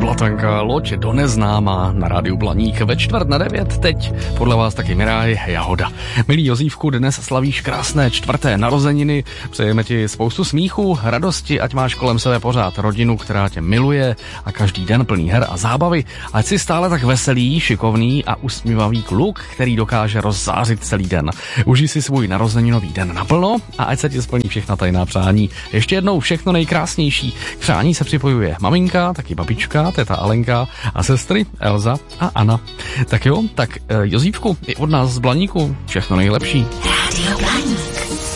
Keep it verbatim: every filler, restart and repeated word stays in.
Blatanka, loď do neznáma na rádiu Blaník ve čtvrt na devět, teď podle vás taky Miraj Jahoda. Milý Jozívku, dnes slavíš krásné čtvrté narozeniny, přejeme ti spoustu smíchu, radosti, ať máš kolem sebe pořád rodinu, která tě miluje a každý den plný her a zábavy, ať jsi stále tak veselý, šikovný a usmívavý kluk, který dokáže rozzářit celý den. Užij si svůj narozeninový den naplno a ať se ti splní všechna tajná přání. Ještě jednou všechno nejkrásnější. K přání se připojuje maminka, taky babička, teta Alenka a sestry Elza a Anna. Tak jo, tak Jozívku, i od nás z Blaníku všechno nejlepší.